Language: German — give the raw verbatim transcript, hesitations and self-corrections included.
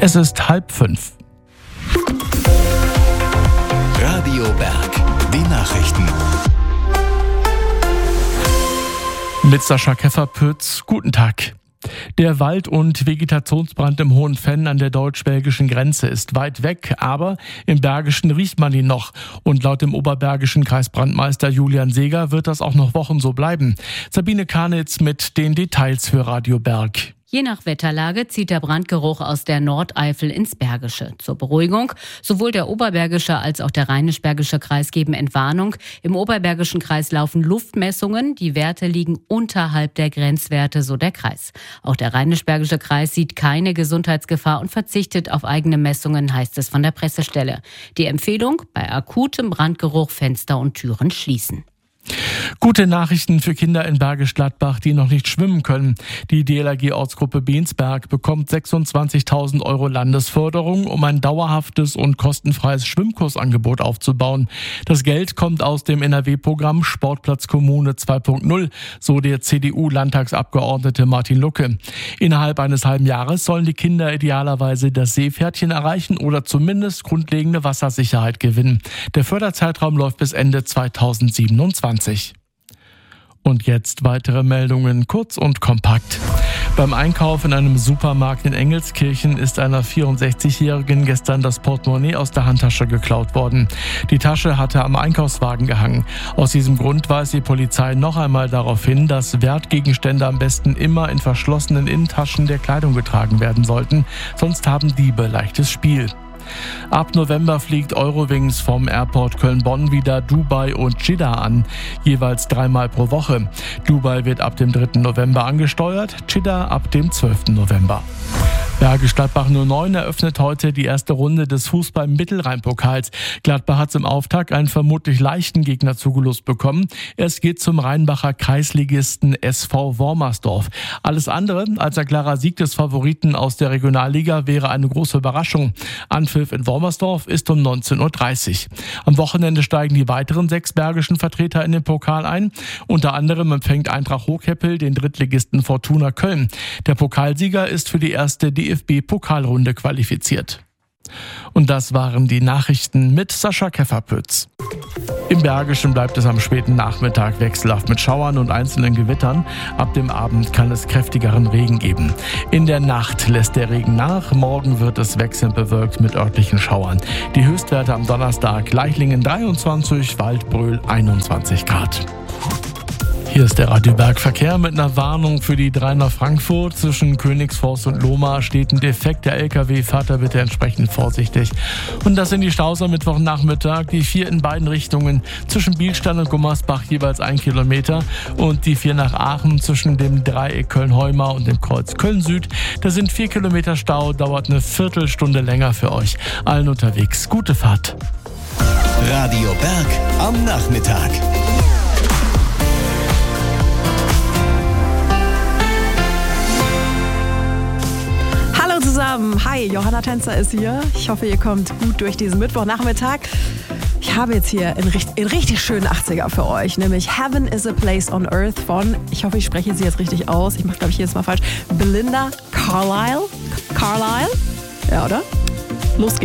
Es ist halb fünf. Radio Berg, die Nachrichten. Mit Sascha Kefferpütz, guten Tag. Der Wald- und Vegetationsbrand im Hohen Venn an der deutsch-belgischen Grenze ist weit weg, aber im Bergischen riecht man ihn noch. Und laut dem oberbergischen Kreisbrandmeister Julian Seeger wird das auch noch Wochen so bleiben. Sabine Karnitz mit den Details für Radio Berg. Je nach Wetterlage zieht der Brandgeruch aus der Nordeifel ins Bergische. Zur Beruhigung, sowohl der oberbergische als auch der rheinisch-bergische Kreis geben Entwarnung. Im oberbergischen Kreis laufen Luftmessungen. Die Werte liegen unterhalb der Grenzwerte, so der Kreis. Auch der rheinisch-bergische Kreis sieht keine Gesundheitsgefahr und verzichtet auf eigene Messungen, heißt es von der Pressestelle. Die Empfehlung: bei akutem Brandgeruch Fenster und Türen schließen. Gute Nachrichten für Kinder in Bergisch Gladbach, die noch nicht schwimmen können. Die D L R G-Ortsgruppe Bensberg bekommt sechsundzwanzigtausend Euro Landesförderung, um ein dauerhaftes und kostenfreies Schwimmkursangebot aufzubauen. Das Geld kommt aus dem N R W-Programm Sportplatz Kommune zwei Punkt null, so der C D U-Landtagsabgeordnete Martin Lucke. Innerhalb eines halben Jahres sollen die Kinder idealerweise das Seepferdchen erreichen oder zumindest grundlegende Wassersicherheit gewinnen. Der Förderzeitraum läuft bis Ende zweitausendsiebenundzwanzig. Und jetzt weitere Meldungen, kurz und kompakt. Beim Einkauf in einem Supermarkt in Engelskirchen ist einer vierundsechzigjährigen gestern das Portemonnaie aus der Handtasche geklaut worden. Die Tasche hatte am Einkaufswagen gehangen. Aus diesem Grund weist die Polizei noch einmal darauf hin, dass Wertgegenstände am besten immer in verschlossenen Innentaschen der Kleidung getragen werden sollten, sonst haben Diebe leichtes Spiel. Ab November fliegt Eurowings vom Airport Köln-Bonn wieder Dubai und Jeddah an, jeweils dreimal pro Woche. Dubai wird ab dem dritten November angesteuert, Jeddah ab dem zwölften November. Bergisch Gladbach null neun eröffnet heute die erste Runde des Fußball-Mittelrhein-Pokals. Gladbach hat im Auftakt einen vermutlich leichten Gegner zugelost bekommen. Es geht zum Rheinbacher Kreisligisten S V Wormersdorf. Alles andere als ein klarer Sieg des Favoriten aus der Regionalliga wäre eine große Überraschung. Anpfiff in Wormersdorf ist um neunzehn Uhr dreißig. Am Wochenende steigen die weiteren sechs bergischen Vertreter in den Pokal ein. Unter anderem empfängt Eintracht Hochheppel den Drittligisten Fortuna Köln. Der Pokalsieger ist für die erste D F B-Pokalrunde qualifiziert. Und das waren die Nachrichten mit Sascha Kefferpütz. Im Bergischen bleibt es am späten Nachmittag wechselhaft mit Schauern und einzelnen Gewittern. Ab dem Abend kann es kräftigeren Regen geben. In der Nacht lässt der Regen nach. Morgen wird es wechselnd bewölkt mit örtlichen Schauern. Die Höchstwerte am Donnerstag: Leichlingen dreiundzwanzig, Waldbröl einundzwanzig Grad. Hier ist der Radio Berg Verkehr mit einer Warnung für die drei nach Frankfurt. Zwischen Königsforst und Lohmar steht ein defekter L K W. Fahrt da bitte entsprechend vorsichtig. Und das sind die Staus am Mittwochnachmittag. Die vier in beiden Richtungen zwischen Bielstein und Gummersbach jeweils ein Kilometer. Und die vier nach Aachen zwischen dem Dreieck Köln-Heumar und dem Kreuz Köln-Süd. Da sind vier Kilometer Stau, dauert eine Viertelstunde länger für euch. Allen unterwegs gute Fahrt. Radio Berg am Nachmittag. Zusammen. Hi, Johanna Tänzer ist hier. Ich hoffe, ihr kommt gut durch diesen Mittwochnachmittag. Ich habe jetzt hier einen richtig, einen richtig schönen achtziger für euch, nämlich Heaven is a Place on Earth von, ich hoffe, ich spreche sie jetzt richtig aus, ich mache, glaube ich, jedes Mal falsch, Belinda Carlisle. Carlisle? Ja, oder? Los geht's.